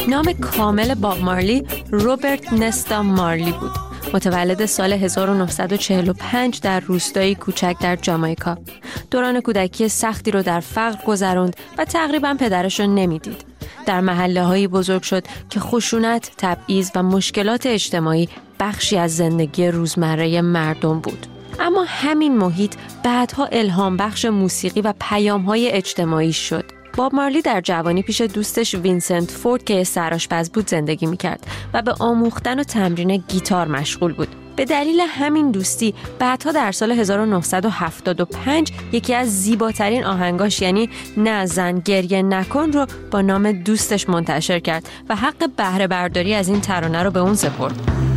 نام کامل باب مارلی روبرت نستا مارلی بود. متولد سال 1945 در روستایی کوچک در جامائیکا. دوران کودکی سختی رو در فقر گذروند و تقریباً پدرش رو نمیدید. در محله‌هایی بزرگ شد که خشونت، تبعیض و مشکلات اجتماعی بخشی از زندگی روزمره مردم بود. اما همین محیط بعدها الهام بخش موسیقی و پیام‌های اجتماعی شد. باب مارلی در جوانی پیش دوستش وینسنت فورد که سرآشپز بود زندگی می‌کرد و به آموختن و تمرین گیتار مشغول بود. به دلیل همین دوستی بعدها در سال 1975 یکی از زیباترین آهنگاش یعنی نه زن گریه نکن رو با نام دوستش منتشر کرد و حق بهره برداری از این ترانه رو به اون سپرد.